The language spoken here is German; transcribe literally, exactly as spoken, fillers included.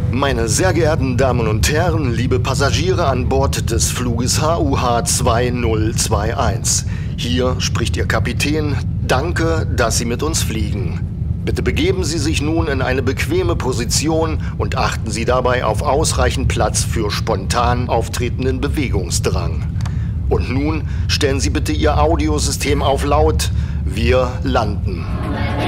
Meine sehr geehrten Damen und Herren, liebe Passagiere an Bord des Fluges H U H zwei null zwei eins. Hier spricht Ihr Kapitän. Danke, dass Sie mit uns fliegen. Bitte begeben Sie sich nun in eine bequeme Position und achten Sie dabei auf ausreichend Platz für spontan auftretenden Bewegungsdrang. Und nun stellen Sie bitte Ihr Audiosystem auf laut. Wir landen.